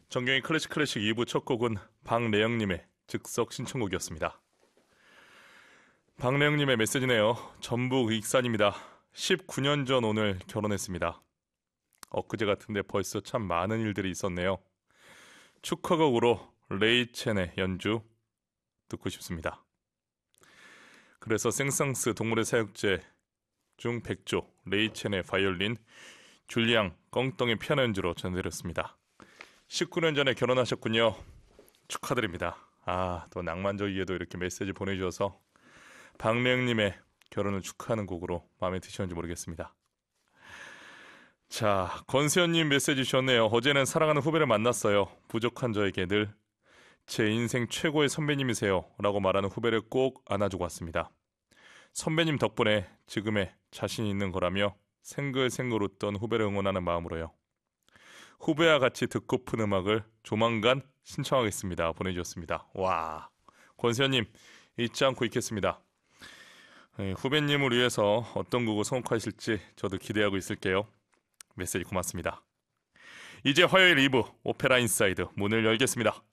정경희 클래식 2부 첫 곡은 박래영님의 즉석 신청곡이었습니다. 박래영님의 메시지네요. 전북 익산입니다. 19년 전 오늘 결혼했습니다. 엊그제 같은데 벌써 참 많은 일들이 있었네요. 축하곡으로 레이첸의 연주 듣고 싶습니다. 그래서 생상스 동물의 사육제 중 백조, 레이첸의 바이올린, 줄리앙 껑덩의 피아노 연주로 전해드렸습니다. 19년 전에 결혼하셨군요. 축하드립니다. 또 낭만적이게도 이렇게 메시지 보내주셔서 박래영님의 결혼을 축하하는 곡으로 마음에 드셨는지 모르겠습니다. 자, 권수현님 메시지 주셨네요. 어제는 사랑하는 후배를 만났어요. 부족한 저에게 늘 제 인생 최고의 선배님이세요 라고 말하는 후배를 꼭 안아주고 왔습니다. 선배님 덕분에 지금의 자신이 있는 거라며 생글생글 웃던 후배를 응원하는 마음으로요. 후배와 같이 듣고픈 음악을 조만간 신청하겠습니다. 보내주셨습니다. 와, 권수현님 잊지 않고 있겠습니다. 후배님을 위해서 어떤 곡을 선곡하실지 저도 기대하고 있을게요. 메시지 고맙습니다. 이제 화요일 2부 오페라 인사이드 문을 열겠습니다.